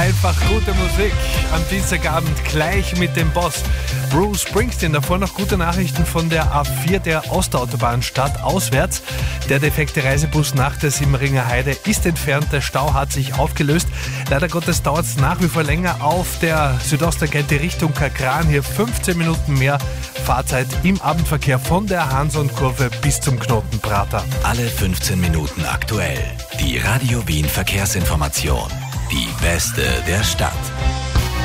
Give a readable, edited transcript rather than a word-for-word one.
einfach gute Musik. Am Dienstagabend gleich mit dem Boss Bruce Springsteen. Davor noch gute Nachrichten von der A4 der Ostautobahnstadt auswärts. Der defekte Reisebus nach der Simmeringer Heide ist entfernt. Der Stau hat sich aufgelöst. Leider Gottes dauert es nach wie vor länger auf der Südosttangente Richtung Kakran. Hier 15 Minuten mehr Fahrzeit im Abendverkehr von der Hanson-Kurve bis zum Knotenprater. Alle 15 Minuten aktuell. Die Radio Wien Verkehrsinformation. Die beste der Stadt.